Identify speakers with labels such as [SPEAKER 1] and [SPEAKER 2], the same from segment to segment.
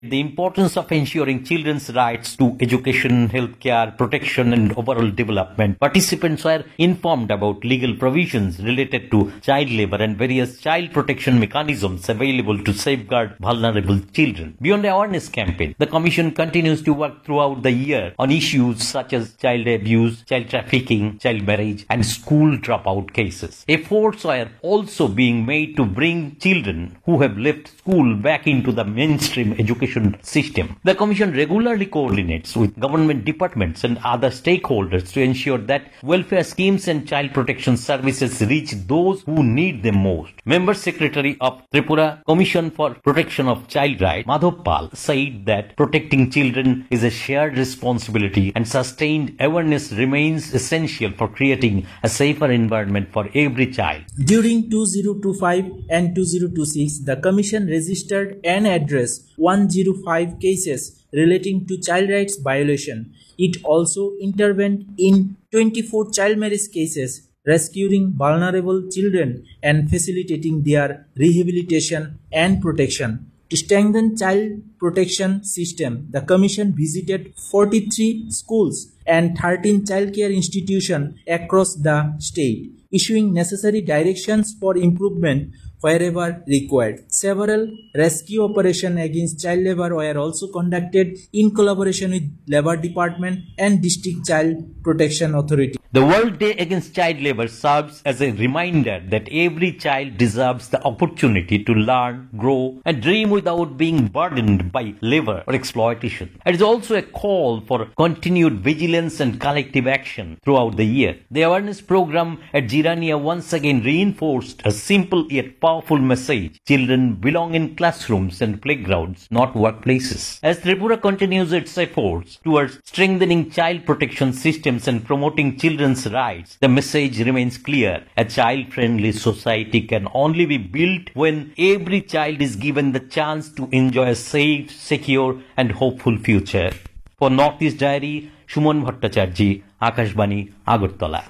[SPEAKER 1] the importance of ensuring children's rights to education, healthcare, protection, and overall development. Participants were informed about legal provisions related to child labor and various child protection mechanisms available to safeguard vulnerable children. Beyond the awareness campaign, the Commission continues to work throughout the year on issues such as child abuse, child trafficking, child marriage, and school dropout cases. Efforts are also being made to bring children who have left school back into the mainstream education system. The Commission regularly coordinates with government departments and other stakeholders to ensure that welfare schemes and child protection services reach those who need them most. Member Secretary of Tripura Commission for Protection of Child Rights, Madhav Pal, said that protecting children is a shared responsibility and sustained awareness remains essential for creating a safer environment for every child.
[SPEAKER 2] During 2025 and 2026, the Commission registered and addressed 105 cases relating to child rights violation. It also intervened in 24 child marriage cases, rescuing vulnerable children and facilitating their rehabilitation and protection. To strengthen child protection system, the Commission visited 43 schools and 13 childcare institutions across the state, issuing necessary directions for improvement wherever required. Several rescue operations against child labor were also conducted in collaboration with Labor Department and District Child Protection Authority.
[SPEAKER 1] The World Day Against Child Labor serves as a reminder that every child deserves the opportunity to learn, grow, and dream without being burdened by labor or exploitation. It is also a call for continued vigilance and collective action throughout the year. The awareness program at Jirania once again reinforced a simple yet powerful message. Children belong in classrooms and playgrounds, not workplaces. As Tripura continues its efforts towards strengthening child protection systems and promoting children's rights, the message remains clear. A child-friendly society can only be built when every child is given the chance to enjoy a safe, secure, and hopeful future. For Northeast Diary, Shumon Bhattacharjee, Akashbani, Agartala.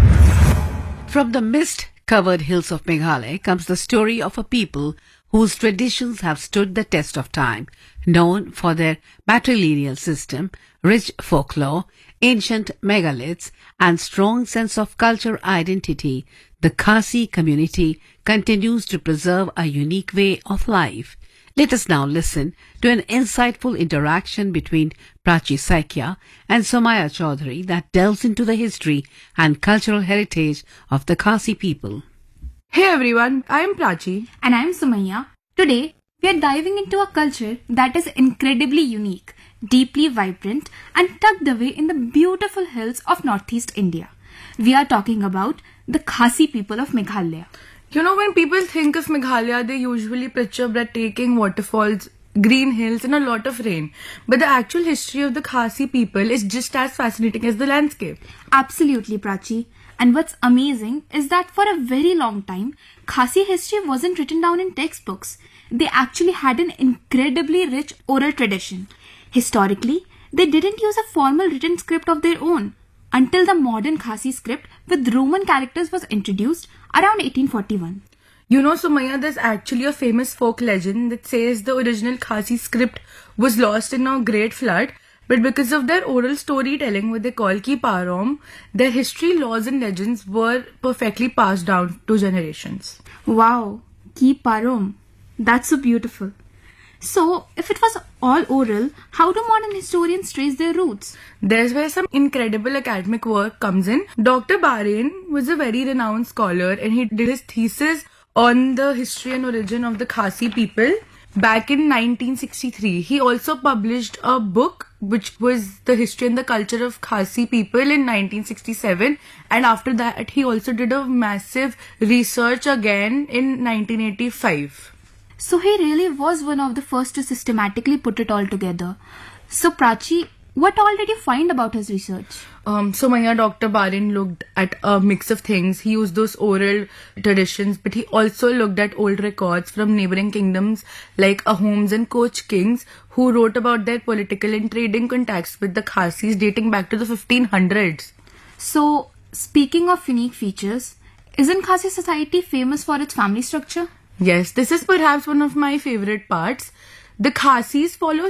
[SPEAKER 3] From the mist-covered hills of Meghalaya comes the story of a people whose traditions have stood the test of time, known for their matrilineal system, rich folklore, ancient megaliths, and strong sense of cultural identity. The Khasi community continues to preserve a unique way of life. Let us now listen to an insightful interaction between Prachi Saikia and Somaya Chaudhary that delves into the history and cultural heritage of the Khasi people.
[SPEAKER 4] Hey everyone, I am Prachi.
[SPEAKER 5] And I am Somaya. Today, we are diving into a culture that is incredibly unique, deeply vibrant, and tucked away in the beautiful hills of Northeast India. We are talking about the Khasi people of Meghalaya.
[SPEAKER 4] You know, when people think of Meghalaya, they usually picture breathtaking waterfalls, green hills, and a lot of rain. But the actual history of the Khasi people is just as fascinating as the landscape.
[SPEAKER 5] Absolutely, Prachi. And what's amazing is that for a very long time, Khasi history wasn't written down in textbooks. They actually had an incredibly rich oral tradition. Historically, they didn't use a formal written script of their own until the modern Khasi script with Roman characters was introduced around 1841.
[SPEAKER 4] You know, Somaya, there's actually a famous folk legend that says the original Khasi script was lost in a great flood, but because of their oral storytelling, what they call Ki Parom, their history, laws and legends were perfectly passed down to generations.
[SPEAKER 5] Wow, Ki Parom. That's so beautiful. So, if it was all oral, how do modern historians trace their roots?
[SPEAKER 4] There's where some incredible academic work comes in. Dr. Baren was a very renowned scholar and he did his thesis on the history and origin of the Khasi people back in 1963. He also published a book which was the history and the culture of Khasi people in 1967, and after that he also did a massive research again in 1985.
[SPEAKER 5] So he really was one of the first to systematically put it all together. So Prachi, what all did you find about his research?
[SPEAKER 4] Somaya, Dr. Baren looked at a mix of things. He used those oral traditions, but he also looked at old records from neighboring kingdoms like Ahoms and Koch kings who wrote about their political and trading contacts with the Khasis dating back to the 1500s.
[SPEAKER 5] So, speaking of unique features, isn't Khasi society famous for its family structure?
[SPEAKER 4] Yes, this is perhaps one of my favorite parts. The Khasis follow